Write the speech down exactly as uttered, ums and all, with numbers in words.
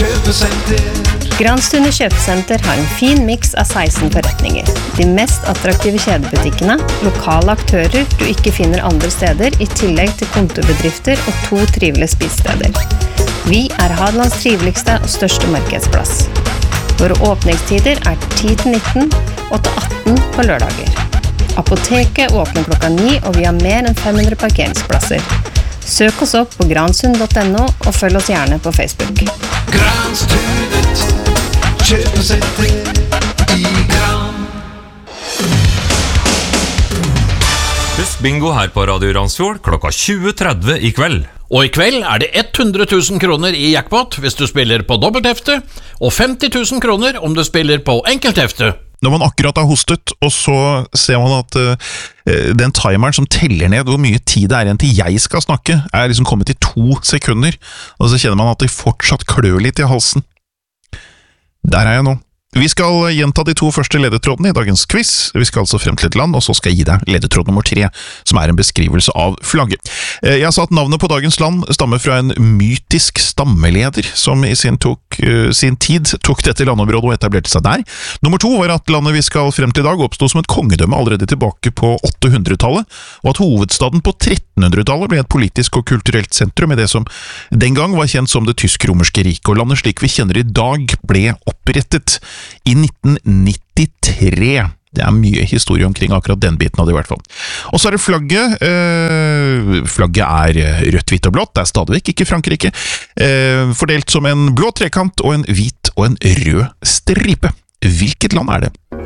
kjøpesenter. Granstune kjøpesenter har en fin mix av seksten forretninger. De mest attraktive kjedebutikkene, lokale aktører du ikke finner andre steder, i tillegg til kontorbedrifter og to trivelige spisesteder. Vi er Hadelands triveligste og største markedsplass. Våre åpningstider er ti til nitten og til atten på lørdager. Apoteket åpner klokka ni, og vi har mer enn fem hundre parkeringsplasser. Søk oss opp på gransund punktum no og følg oss gjerne på Facebook. Granstunet, kjøpesenter i Gran. Husk bingo her på Radio Randsfjord klokka tjue tretti i kveld. Og i kveld er det hundre tusen kroner i jackpot hvis du spiller på dobbelthefte, og femti tusen kroner om du spiller på enkelthefte. Når man akkurat har hostet, og så ser man at uh, den timeren som teller ned hvor mye tid det er igjen til jeg skal snakke, er liksom kommet i to sekunder, og så kjenner man at det fortsatt klør litt i halsen. Der er jeg nå. Vi skal gjenta de to første ledetrådene i dagens quiz. Vi skal altså frem til et land, og så skal jeg gi deg ledetråd nummer tre, som er en beskrivelse av flagget. Jeg sa at navnet på dagens land stammer fra en mytisk stammeleder, som i sin, tok, sin tid tok dette landområdet og etablerte seg der. Nummer to var at landet vi skal frem til i dag oppstod som et kongedømme allerede tilbake på åttehundretallet, og at hovedstaden på trettenhundretallet ble et politisk og kulturelt sentrum i det som den gang var kjent som det tysk-romerske riket, og landet slik vi kjenner i dag ble opprettet i nitten nittitre. Det er mye historie omkring akkurat den biten av det i hvert fall. Og så er det flagget. Eh, flagget er rødt, hvitt og blått. Det er stadigvæk ikke Frankrike. Eh, fordelt som en blå trekant og en hvit og en rød stripe. Hvilket land er det?